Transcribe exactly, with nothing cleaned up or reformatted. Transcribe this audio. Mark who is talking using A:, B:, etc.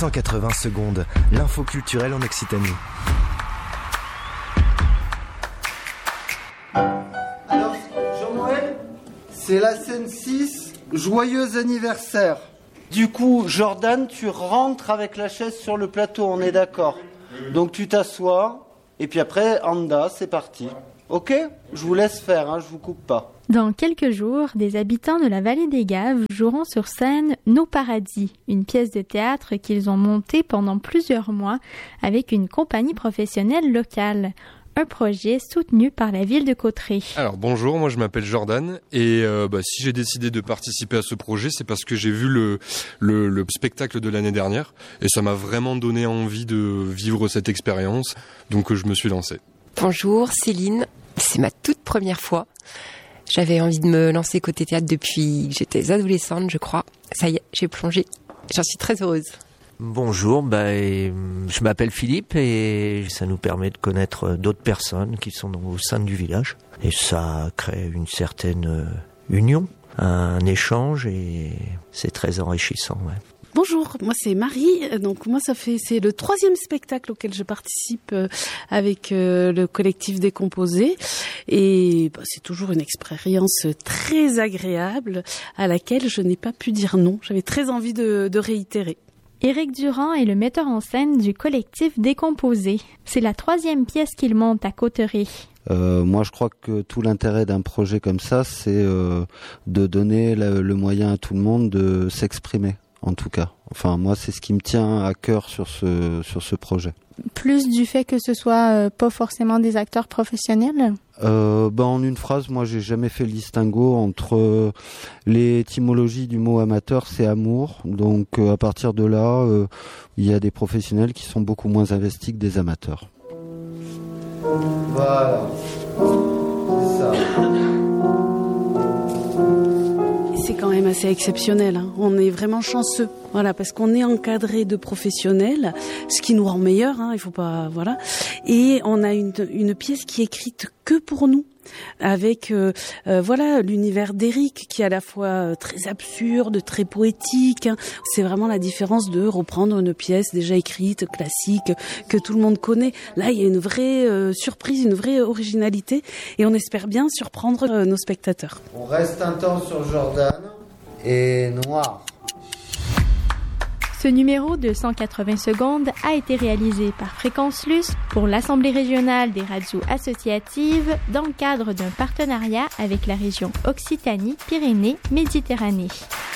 A: cent quatre-vingts secondes, l'info culturelle en Occitanie.
B: Alors, Jean-Noël, c'est la scène six, joyeux anniversaire. Du coup, Jordan, tu rentres avec la chaise sur le plateau, on est d'accord. Donc tu t'assois, et puis après, Anda, c'est parti. Ok ? Je vous laisse faire, hein, je vous coupe pas.
C: Dans quelques jours, des habitants de la vallée des Gaves joueront sur scène Nos Paradis, une pièce de théâtre qu'ils ont montée pendant plusieurs mois avec une compagnie professionnelle locale. Un projet soutenu par la ville de Cauterets.
D: Alors bonjour, moi je m'appelle Jordan et euh, bah, si j'ai décidé de participer à ce projet, c'est parce que j'ai vu le, le, le spectacle de l'année dernière et ça m'a vraiment donné envie de vivre cette expérience, donc je me suis lancé.
E: Bonjour Céline, c'est ma toute première fois. J'avais envie de me lancer côté théâtre depuis que j'étais adolescente, je crois. Ça y est, j'ai plongé. J'en suis très heureuse.
F: Bonjour, bah, je m'appelle Philippe et ça nous permet de connaître d'autres personnes qui sont au sein du village. Et ça crée une certaine union, un échange et c'est très enrichissant. Ouais.
G: Bonjour, moi c'est Marie. Donc moi ça fait c'est le troisième spectacle auquel je participe avec le collectif Décomposé et bah, c'est toujours une expérience très agréable à laquelle je n'ai pas pu dire non. J'avais très envie de, de réitérer.
C: Éric Durand est le metteur en scène du collectif Décomposé. C'est la troisième pièce qu'il monte à Cauterets.
B: Euh, moi, je crois que tout l'intérêt d'un projet comme ça, c'est euh, de donner le, le moyen à tout le monde de s'exprimer, en tout cas. Enfin, moi, c'est ce qui me tient à cœur sur ce, sur ce projet.
H: Plus du fait que ce soit euh, pas forcément des acteurs professionnels ?
B: Euh, ben en une phrase, moi j'ai jamais fait le distinguo entre euh, l'étymologie du mot amateur, c'est amour. Donc euh, à partir de là, euh, il y a des professionnels qui sont beaucoup moins investis que des amateurs. Voilà, c'est ça.
G: C'est quand même assez exceptionnel, hein. On est vraiment chanceux, voilà, parce qu'on est encadré de professionnels, ce qui nous rend meilleurs, hein, il faut pas, voilà. Et on a une, une pièce qui est écrite que pour nous, avec euh, euh, voilà l'univers d'Éric qui est à la fois euh, très absurde, très poétique. Hein. C'est vraiment la différence de reprendre une pièce déjà écrite, classique, que tout le monde connaît. Là, il y a une vraie euh, surprise, une vraie originalité, et on espère bien surprendre euh, nos spectateurs.
B: On reste un temps sur Jordan et Noir.
C: Ce numéro de cent quatre-vingts secondes a été réalisé par Fréquence Luce pour l'Assemblée régionale des radios associatives dans le cadre d'un partenariat avec la région Occitanie-Pyrénées-Méditerranée.